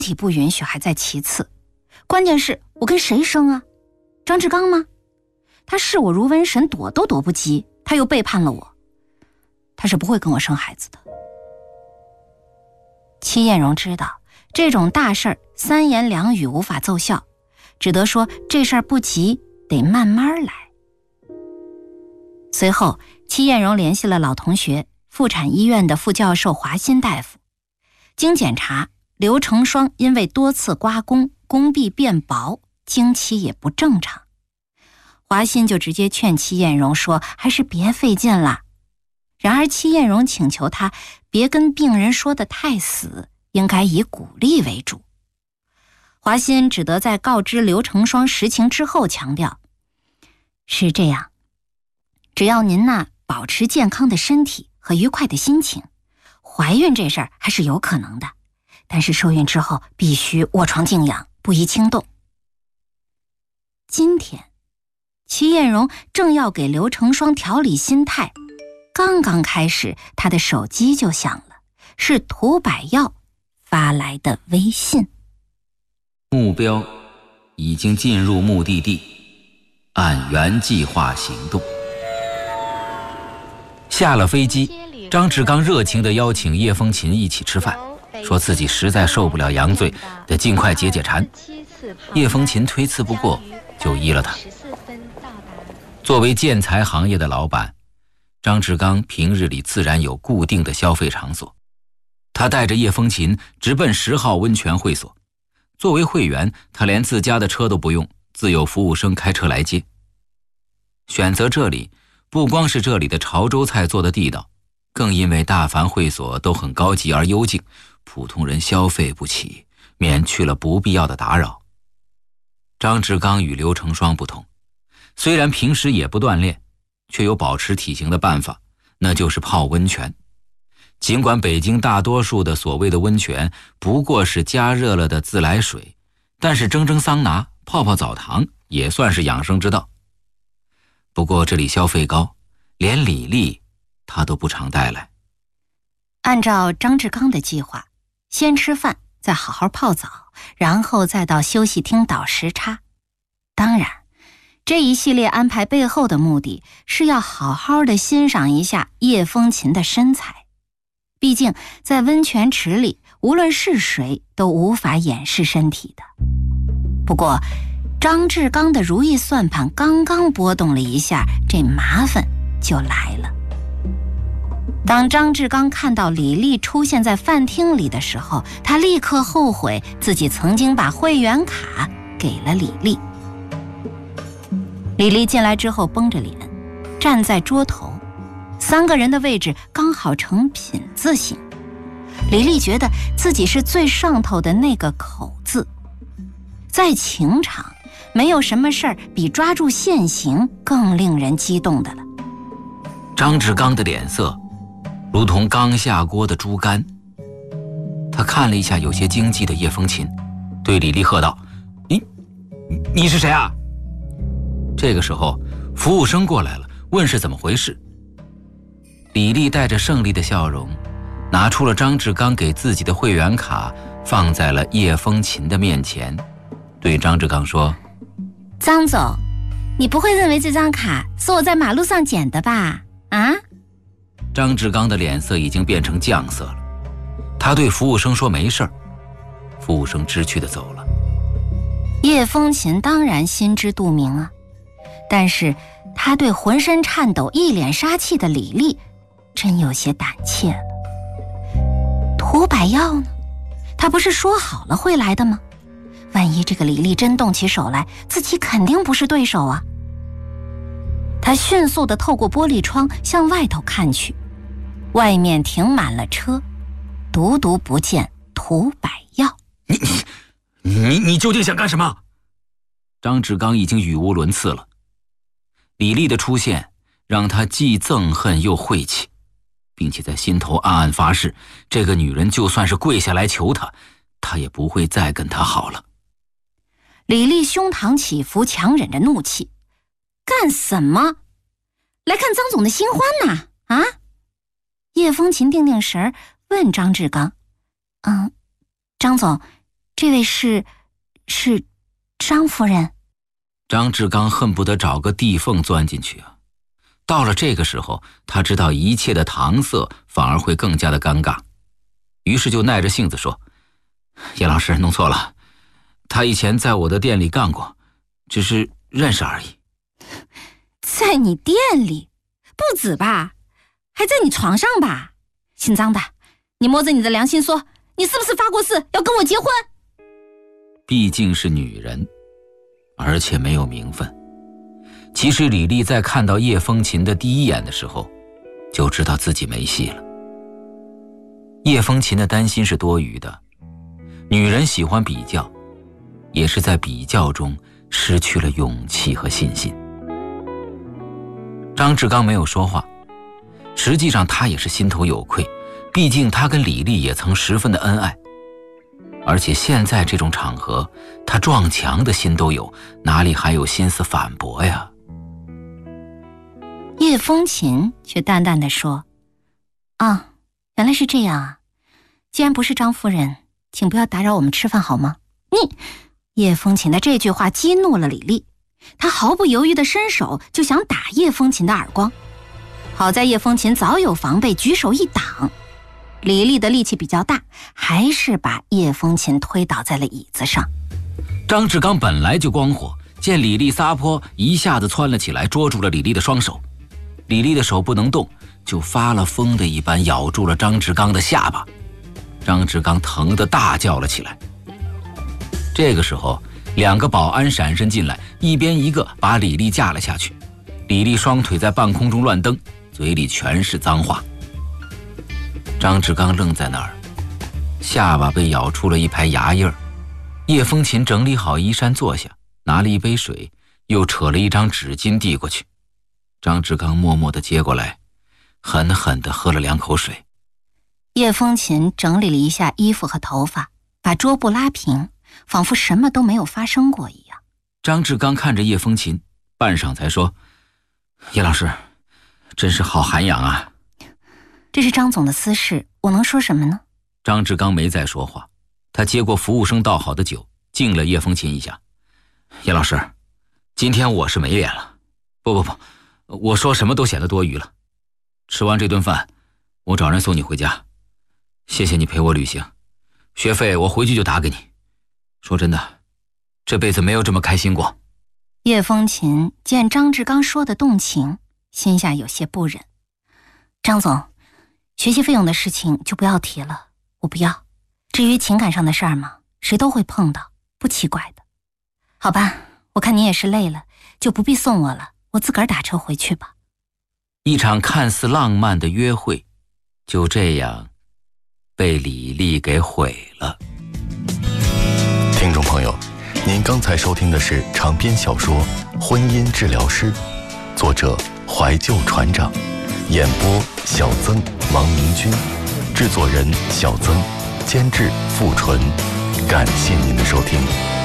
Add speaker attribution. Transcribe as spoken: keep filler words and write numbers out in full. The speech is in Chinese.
Speaker 1: 体不允许还在其次，关键是我跟谁生啊？张志刚吗？他视我如瘟神，躲都躲不及，他又背叛了我，他是不会跟我生孩子的。戚艳荣知道这种大事儿三言两语无法奏效，只得说这事儿不急，得慢慢来。随后戚艳荣联系了老同学妇产医院的副教授华新大夫，经检查，刘成双因为多次刮宫，宫壁变薄，经期也不正常。华新就直接劝戚艳荣说还是别费劲了。然而戚艳荣请求他别跟病人说得太死，应该以鼓励为主。华新只得在告知刘成双实情之后强调，是这样，只要您呐保持健康的身体和愉快的心情，怀孕这事儿还是有可能的，但是受孕之后必须卧床静养，不宜轻动。今天戚艳荣正要给刘成双调理心态，刚刚开始，他的手机就响了，是涂百耀发来的微信。
Speaker 2: 目标已经进入目的地，按原计划行动。下了飞机，张志刚热情地邀请叶风琴一起吃饭，说自己实在受不了杨醉，得尽快解解馋。叶风琴推辞不过，就依了他。作为建材行业的老板，张志刚平日里自然有固定的消费场所。他带着叶风琴直奔十号温泉会所。作为会员，他连自家的车都不用，自有服务生开车来接。选择这里，不光是这里的潮州菜做的地道，更因为大凡会所都很高级而幽静，普通人消费不起，免去了不必要的打扰。张志刚与刘成双不同，虽然平时也不锻炼，却有保持体型的办法，那就是泡温泉。尽管北京大多数的所谓的温泉不过是加热了的自来水，但是蒸蒸桑拿、泡泡澡堂也算是养生之道。不过这里消费高，连李丽他都不常带来。
Speaker 1: 按照张志刚的计划，先吃饭，再好好泡澡，然后再到休息厅倒时差。当然，这一系列安排背后的目的是要好好的欣赏一下叶风琴的身材。毕竟在温泉池里，无论是谁都无法掩饰身体的。不过张志刚的如意算盘刚刚拨动了一下，这麻烦就来了。当张志刚看到李丽出现在饭厅里的时候，他立刻后悔自己曾经把会员卡给了李丽。李丽进来之后绷着脸站在桌头，三个人的位置刚好成品字形。李丽觉得自己是最上头的那个口字。在情场，没有什么事儿比抓住现行更令人激动的了。
Speaker 2: 张志刚的脸色如同刚下锅的猪肝。他看了一下有些惊悸的叶风琴，对李丽喝道：你你是谁啊？这个时候服务生过来了，问是怎么回事。李丽带着胜利的笑容，拿出了张志刚给自己的会员卡，放在了叶风琴的面前，对张志刚说：
Speaker 1: 张总，你不会认为这张卡是我在马路上捡的吧？啊？
Speaker 2: 张志刚的脸色已经变成酱色了，他对服务生说没事儿，服务生知趣地走了。
Speaker 1: 叶风琴当然心知肚明啊，但是他对浑身颤抖、一脸杀气的李丽真有些胆怯了。涂百耀呢？他不是说好了会来的吗？万一这个李丽真动起手来，自己肯定不是对手啊。他迅速地透过玻璃窗向外头看去，外面停满了车，独独不见涂百耀。
Speaker 2: 你你你究竟想干什么？张志刚已经语无伦次了。李丽的出现让他既憎恨又晦气，并且在心头暗暗发誓，这个女人就算是跪下来求他，他也不会再跟她好了。
Speaker 1: 李丽胸膛起伏，强忍着怒气。干什么？来看张总的新欢呐！啊？叶风琴定定神儿，问张志刚：“嗯，张总， 这位是是张夫人。
Speaker 2: 张志刚恨不得找个地缝钻进去啊！到了这个时候，他知道一切的搪塞反而会更加的尴尬，于是就耐着性子说：叶老师弄错了，他以前在我的店里干过，只是认识而已。
Speaker 1: 在你店里？不止吧，还在你床上吧？姓张的，你摸着你的良心说，你是不是发过誓要跟我结婚？
Speaker 2: 毕竟是女人，而且没有名分。其实李丽在看到叶风琴的第一眼的时候，就知道自己没戏了。叶风琴的担心是多余的，女人喜欢比较，也是在比较中失去了勇气和信心。张志刚没有说话，实际上他也是心头有愧，毕竟他跟李丽也曾十分的恩爱，而且现在这种场合，他撞墙的心都有，哪里还有心思反驳呀？
Speaker 1: 叶风琴却淡淡地说：啊，原来是这样啊，既然不是张夫人，请不要打扰我们吃饭好吗？你，叶风琴的这句话激怒了李丽，她毫不犹豫地伸手就想打叶风琴的耳光，好在叶风琴早有防备，举手一挡，李丽的力气比较大，还是把叶风琴推倒在了椅子上。
Speaker 2: 张志刚本来就光火，见李丽撒泼，一下子窜了起来，捉住了李丽的双手。李丽的手不能动，就发了疯的一般咬住了张志刚的下巴。张志刚疼得大叫了起来。这个时候，两个保安闪身进来，一边一个把李丽架了下去。李丽双腿在半空中乱蹬，嘴里全是脏话。张志刚愣在那儿，下巴被咬出了一排牙印儿。叶风琴整理好衣衫坐下，拿了一杯水，又扯了一张纸巾递过去。张志刚默默地接过来，狠狠地喝了两口水。
Speaker 1: 叶风琴整理了一下衣服和头发，把桌布拉平，仿佛什么都没有发生过一样。
Speaker 2: 张志刚看着叶风琴，半晌才说：叶老师，真是好涵养啊。
Speaker 1: 这是张总的私事，我能说什么呢？
Speaker 2: 张志刚没再说话，他接过服务生倒好的酒，敬了叶风琴一下。叶老师，今天我是没脸了。不不不，我说什么都显得多余了。吃完这顿饭，我找人送你回家。谢谢你陪我旅行，学费我回去就打给你。说真的，这辈子没有这么开心过。
Speaker 1: 叶风琴见张志刚说的动情，心下有些不忍。张总，学习费用的事情就不要提了，我不要。至于情感上的事儿嘛，谁都会碰到，不奇怪的。好吧，我看你也是累了，就不必送我了，我自个儿打车回去吧。
Speaker 2: 一场看似浪漫的约会，就这样被李丽给毁了。
Speaker 3: 听众朋友，您刚才收听的是长篇小说《婚姻治疗师》，作者怀旧船长，演播小曾、王明君，制作人小曾，监制付纯。感谢您的收听。